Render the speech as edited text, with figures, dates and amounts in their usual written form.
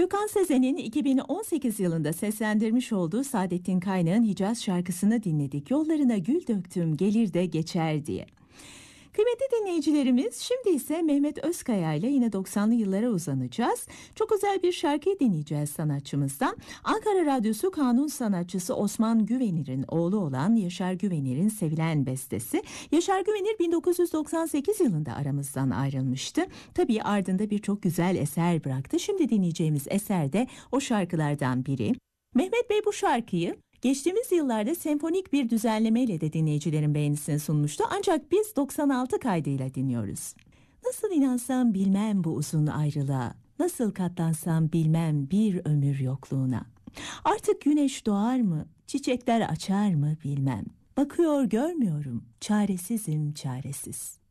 Gökhan Sezen'in 2018 yılında seslendirmiş olduğu Saadettin Kaynağ'ın Hicaz şarkısını dinledik. Yollarına gül döktüm gelir de geçer diye. Kıymetli dinleyicilerimiz, şimdi ise Mehmet Özkaya ile yine 90'lı yıllara uzanacağız. Çok özel bir şarkıyı dinleyeceğiz sanatçımızdan. Ankara Radyosu kanun sanatçısı Osman Güvenir'in oğlu olan Yaşar Güvenir'in sevilen bestesi. Yaşar Güvenir 1998 yılında aramızdan ayrılmıştı. Tabii ardında birçok güzel eser bıraktı. Şimdi dinleyeceğimiz eser de o şarkılardan biri. Mehmet Bey bu şarkıyı geçtiğimiz yıllarda senfonik bir düzenlemeyle de dinleyicilerin beğenisini sunmuştu. Ancak biz 96 kaydıyla dinliyoruz. Nasıl inansam bilmem bu uzun ayrılığa, nasıl katlansam bilmem bir ömür yokluğuna. Artık güneş doğar mı, çiçekler açar mı bilmem. Bakıyor görmüyorum, çaresizim çaresiz.